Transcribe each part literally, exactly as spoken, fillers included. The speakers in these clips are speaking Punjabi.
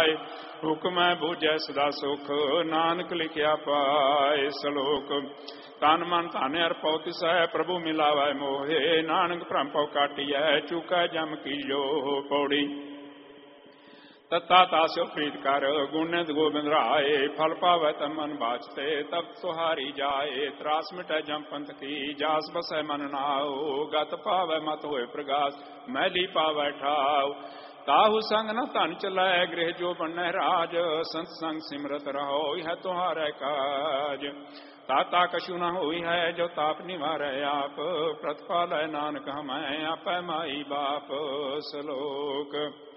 ਜਾਏ। ਹੁਕਮ ਹੈ ਬੂਝੈ ਸਦਾ ਸੁਖ, ਨਾਨਕ ਲਿਖਿਆ ਪਾਏ। ਸਲੋਕ ਤਨ ਮਨ ਧਨ ਅਰਪਉ ਤਿਸੈ, ਪ੍ਰਭੂ ਮਿਲਾਵੈ ਮੋਹੇ। ਨਾਨਕ ਭ੍ਰਮ ਭਉ ਕਾਟਿਐ, ਚੂਕੈ ਜਮ ਕੀਜੋ ਪੌੜੀ। ਤਤਾ ਤਾਸਿਓ ਪ੍ਰੀਤ ਕਰ, ਗੁਣਿਤ ਗੋਬਿੰਦ ਰਾਏ। ਫਲ ਪਾਵੈ ਤਨ ਮਨ ਬਾਚਤੇ, ਤਬ ਤੁਹਾਰੀ ਜਾਏ। ਤਰਾਸ ਮਿਟੈ ਜਮ ਪੰਥ ਕੀ, ਜਾਸ ਬਸੈ ਮਨ ਨਾਉ। ਗਤ ਪਾਵੈ ਮਤ ਹੋਏ ਪ੍ਰਗਾਸ, ਮੈਲੀ ਪਾਵੈ ਠਾਉ। ਤਾਹੂ ਸੰਗ ਨ ਧਨ ਚਲੈ, ਗ੍ਰਹਿ ਜੋ ਬਣੈ ਰਾਜ। ਸੰਤ ਸੰਗ ਸਿਮਰਤ ਰਹੋ, ਇਹ ਤੁਹਾਰੈ ਕਾਜ। ਤਾਤਾ ਕਛੂ ਨ ਹੋਈ ਹੈ, ਜੋ ਤਾਪ ਨਿਵਾਰੈ ਆਪ। ਪ੍ਰਤਪਾਲੈ ਨਾਨਕ ਹਮੈ, ਆਪੈ ਮਾਈ ਬਾਪ। ਸਲੋਕ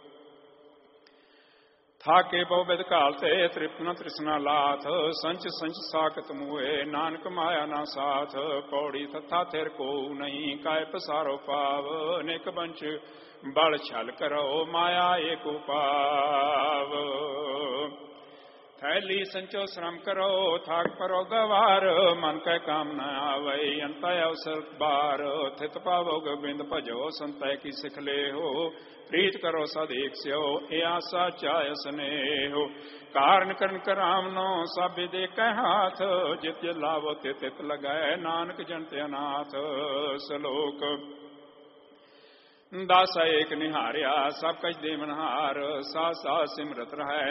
ਥਾਕੇ ਬਹੁ ਬਿਦ ਘਾਲ ਤੇ, ਤ੍ਰਿਪਤ ਨ ਤ੍ਰਿਸ਼ਨਾ ਲਾਥ। ਸੰਚ ਸੰਚ ਸਾਖਤ ਮੂਏ, ਨਾਨਕ ਮਾਇਆ ਨਾ ਸਾਥ। ਪੌੜੀ ਤਥਾ ਥਿਰ ਕੋ ਨਹੀਂ, ਕਾਇ ਪਸਾਰੋ ਪਾਵ। ਨਿਕ ਬੰਚ ਬਲ ਛਲ ਕਰੋ, ਮਾਇਆ ਏਕ ਉਪਾਵ। ਥੈਲੀ ਸੰਚੋ ਸ਼ਰਮ ਕਰੋ, ਥਾਕ ਪਰੋ ਗਵਾਰ। ਮਨ ਕੈ ਕਾਮ ਨ ਆਵੈ, ਅੰਤੈ ਅਵਸਰ ਬਾਰ। ਥਿਤ ਪਾਵੋ ਗੋਬਿੰਦ ਭਜੋ, ਸੰਤੈ ਕੀ ਸਿਖ ਲੇਹੋ। ਪ੍ਰੀਤ ਕਰੋ ਸਦ ਏਕ ਸਿਓ, ਇਹ ਆਸਾ ਚਾਇ ਸਨੇਹੋ। ਕਾਰਨ ਕਰਨ ਕਰਾਵਨੋ, ਸਭ ਦੇਖੈ ਹਾਥ। ਜਿਤ ਜਿਤ ਲਾਵੋ ਤਿਤ ਤਿਤ ਲਗੈ, ਨਾਨਕ ਜਨਤ ਅਨਾਥ। ਸਲੋਕ ਦਾਸਾ ਏਕ ਨਿਹਾਰਿਆ, ਸਭ ਕਛ ਦੇਵਨਹਾਰ। ਸਾ ਸਾ ਸਿਮਰਤ ਰਹੈ,